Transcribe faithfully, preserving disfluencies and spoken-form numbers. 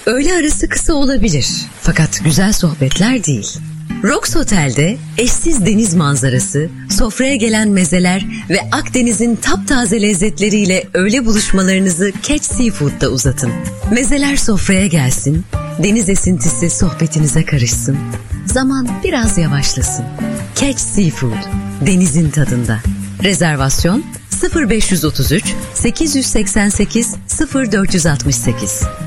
Öğle arası kısa olabilir, fakat güzel sohbetler değil. Rox Otel'de eşsiz deniz manzarası, sofraya gelen mezeler ve Akdeniz'in taptaze lezzetleriyle öğle buluşmalarınızı Catch Seafood'da uzatın. Mezeler sofraya gelsin, deniz esintisi sohbetinize karışsın, zaman biraz yavaşlasın. Catch Seafood, denizin tadında. Rezervasyon sıfır beş otuz üç sekiz seksen sekiz sıfır dört altı sekiz.